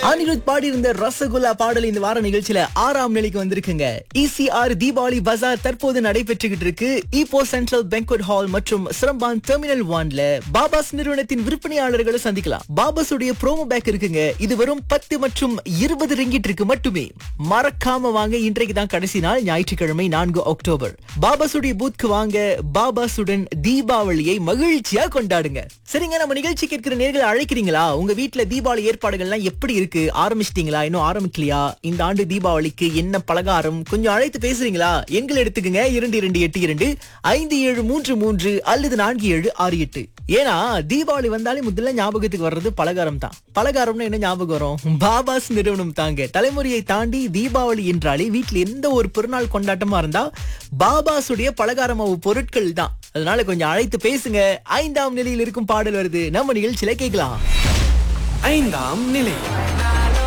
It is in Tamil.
அனிருத் பாடியிருந்த ரசகுல்லா பாடல் இந்த வார நிகழ்ச்சியில 6ஆம் நிலைக்கு வந்திருக்குங்க. ECR தீபாவளி பஜார் தற்போது நடைபெற்றுகிட்டு இருக்கு. ஈப்போ சென்ட்ரல் பேங்க்வெட் ஹால் மற்றும் சிரம்பான் டெர்மினல் 1ல பாபாஸ் நிறுவனத்தின் விற்பனையாளர்களை சந்திக்கலாம். பாபாஸ் உடைய ப்ரோமோ பேக் இருக்குங்க. இது வெறும் 10 மற்றும் 20 ரிங்கிட் இருக்கு மட்டுமே. மறக்காம வாங்க. இன்றைக்கு தான் கடைசி நாள், ஞாயிற்றுக்கிழமை 4 அக்டோபர். பாபாஸ் உடைய பூத்க்கு வாங்க. பாபாசுடன் தீபாவளியை மகிழ்ச்சியா கொண்டாடுங்க. சரிங்க, நம்ம நிகழ்ச்சி கேட்கிற நேர்களை அழைக்கிறீங்களா? உங்க வீட்ல தீபாவளி ஏற்பாடுகள்லாம் எப்படி இருக்கு? ஆரம்பிச்சிட்டீங்களா? இன்னும் ஆரம்பிக்கலையா? இந்த ஆண்டு தீபாவளிக்கு என்ன பலகாரம்? கொஞ்சம் அழைத்து பேசுறீங்களா? எண்கள் எடுத்துக்கங்க. 2282 5733 அல்லது 4768. ஏன்னா தீபாவளி வந்தாலே முதல்ல ஞாபகத்துக்கு வர்றது பலகாரம் தான். பலகாரம்னா என்ன ஞாபகம் வரும்? பாபாஸ் நிறுவனம் தாங்க. தலைமுறையை தாண்டி தீபாவளி என்றாலே வீட்டுல எந்த ஒரு பெருநாள் கொண்டாட்டமா இருந்தா பாபாசுடைய பலகார மாவு பொருட்கள் தான். அதனால கொஞ்சம் அழைத்து பேசுங்க. 5ஆம் நிலையில் இருக்கும் பாடல் வருது, நம்ம நிகழ்ச்சியில கேட்கலாம். 5ஆம் நிலை.